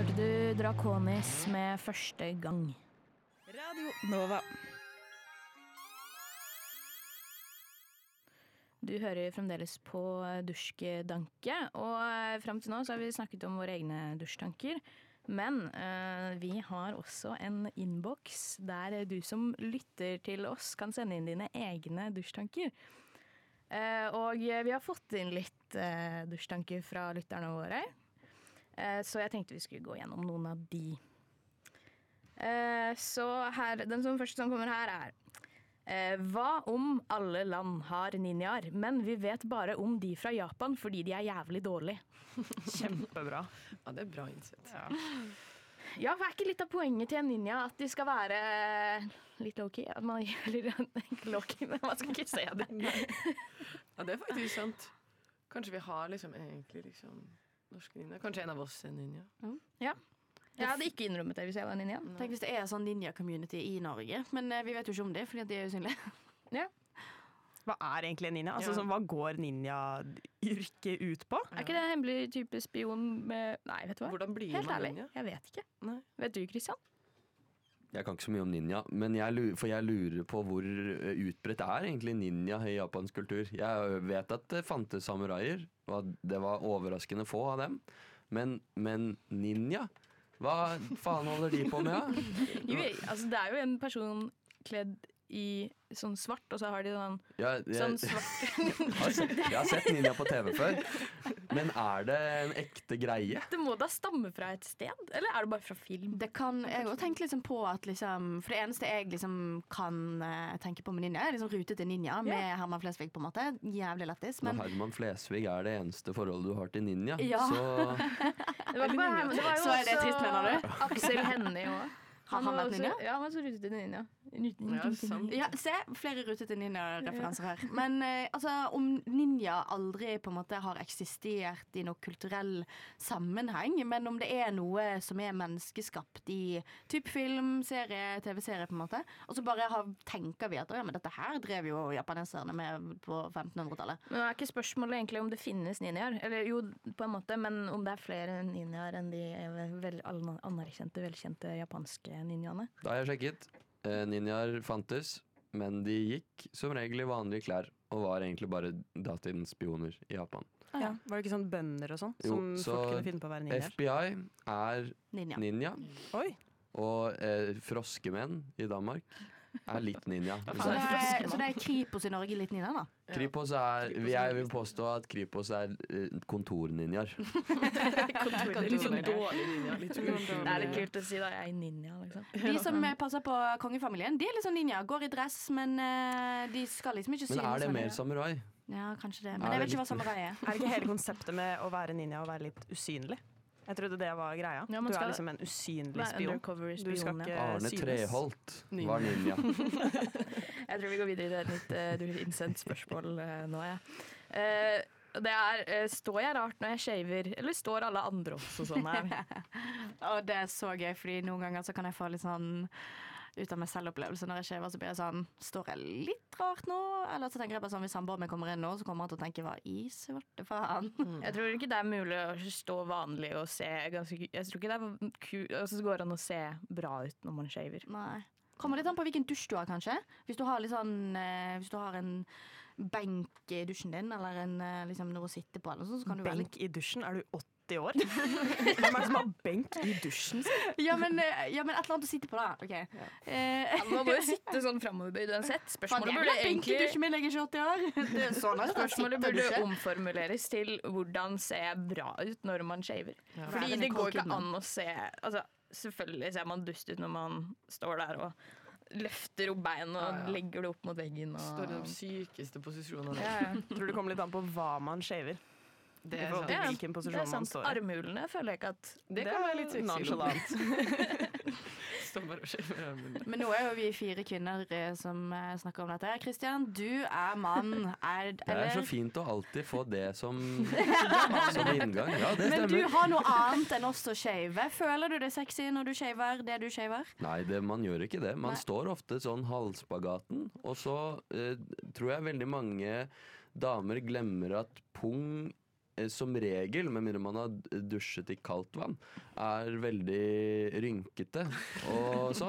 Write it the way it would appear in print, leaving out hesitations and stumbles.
hørte du Draconis med første gang. Radio Nova. Du hører fremdeles på Dusjkedanke, og frem til nå så har vi snakket om våre egne dusjtanker. Men vi har også en innboks der du som lytter til oss kan sende inn dine egne dusjtanker. Og vi har fått inn litt dusjtanker fra lytterne våre, så jeg tenkte vi skulle gå gjennom noen av de. Så her, den første som kommer her er: hva om alle land har ninjaer, men vi vet bare om de fra Japan fordi de er jævlig dårlige? Kjempebra. Ja, det er bra innsett. Ja, for er ikke litt av poenget til en ninja at de skal være litt low-key? At man eller ikke low-key, men man skal ikke se det. Ja, det er faktisk sant. Kanskje vi har egentlig norske ninja. Kanskje en av oss er ninja. Ja. Jeg hadde ikke innrømmet det hvis jeg var ninja. Tenk hvis det er sånn ninja-community i Norge, men vi vet jo ikke om det, fordi de er usynlige. Ja. Hva er egentlig en ninja? Altså, hva går ninja-yrket ut på? Er ikke det en hemmelig type spion med... Nei, vet du hva? Hvordan blir Helt man ærlig, ninja? jeg vet ikke. Nei. Vet du, Kristian? Jeg kan ikke så mye om ninja, men jeg lurer på hvor utbredt er egentlig ninja i japansk kultur. Jeg vet at det fantes samuraier, og det var overraskende få av dem. Men ninja? Hva faen holder de på med, da? Jo, altså, det er jo en person kledd i sånn svart, og så har de sånn svart... Jeg har sett ninja på TV før, men er det en ekte greie? Det må da stamme fra et sted, eller er det bare fra film? Det kan, jeg har tenkt på at for det eneste jeg kan tenke på med ninja er Rute til ninja med Herman Flesvig på en måte, jævlig lettis. Når Herman Flesvig er det eneste forholdet du har til ninja, så... Det var jo så er det trist, mener du? Aksel Hennie også. Han vært ninja? Ja, han var så Rute til ninja. Ja, se, flere Rute til ninja-referanser her. Men om ninja aldri på en måte har eksistert i noe kulturell sammenheng, men om det er noe som er menneskeskapt i typ film, serie, TV-serie på en måte, og så bare tenker vi at men dette her drev jo japaneserne med på 1500-tallet. Men det er ikke spørsmålet egentlig om det finnes ninjaer, eller jo på en måte, men om det er flere ninjaer enn de anerkjente, velkjente japanske ninjaene. Da har jeg sjekket. Ninjaer fantes, men de gikk som regel i vanlige klær og var egentlig bare datidens spioner i Japan. Ja. Var det ikke sånn bønder og sånn som folk kunne finne på å være ninjaer? FBI er ninja. Oi. Og froskemenn i Danmark er litt ninja. Så det er Kripos i Norge litt ninja, da? Kripos jeg vil påstå at Kripos er kontorninjaer. Litt sånn dårlig ninja. Det er litt kult å si da, jeg er ninja, liksom. De som passer på kongefamilien, de er litt sånn ninja. Går i dress, men de skal liksom ikke synes. Men er det mer samurai? Ja, kanskje det. Men jeg vet ikke hva samurai er. Er det ikke hele konseptet med å være ninja å være litt usynlig? Jeg trodde det var greia. Ja, du er liksom en usynlig spion. Du skal ikke Arne synes. Treholt var ninja. Jeg tror vi går videre i det et innsendt spørsmål nå, det står jeg rart når jeg shaver, eller står alle andre også sånn her? Og det er så gøy, fordi noen ganger så kan jeg få litt sånn ut av meg selv-opplevelse når jeg shaver, så blir jeg sånn, står jeg litt rart nå? Eller så tenker jeg bare sånn, hvis samboeren min kommer inn nå, så kommer han til å tenke, hva i svarte faen? Jeg tror ikke det er mulig å stå vanlig og se ganske, jeg tror ikke det så går an å se bra ut når man shaver. Nei. Kommer litt an på hvilken dusj du har, kanskje. Hvis du har litt sånn, hvis du har en benk i dusjen din, eller liksom noe å sitte på, eller sånn, så kan du være litt... Benk i dusjen? Er du 80 år? Hvem er det som har benk i dusjen? Ja, men et eller annet å sitte på da. Okay. Man må jo sitte sånn fremoverbøyd uansett. Spørsmålet burde egentlig... Dusjen min legger 28 år. Det er sånn spørsmålet burde omformuleres til hvordan ser jeg bra ut når man shaver. Ja. Fordi det går ikke an å se... Altså, selvfølgelig ser man dust ut når man står der og løfter opp bein og legger det opp mot veggen. Og... Står i de sykeste posisjonene. Tror det kommer litt an på hva man shaver. Det er sant. Hvilken posisjon man står i. Armhulene føler jeg ikke at... Det kan være litt nonchalant. Men nå er jo vi 4 kvinner som snakker om dette. Kristian, du er mann. Det er så fint å alltid få det som inngang. Ja, det men stemmer. Du har noe annet enn oss å shave. Føler du det sexy når du shaver det du shaver? Nei, man gjør ikke det. Man står ofte sånn halvspagaten, og så tror jeg veldig mange damer glemmer at pung som regel, med mindre man har dusjet i kaldt vann, er veldig rynkete og sånn.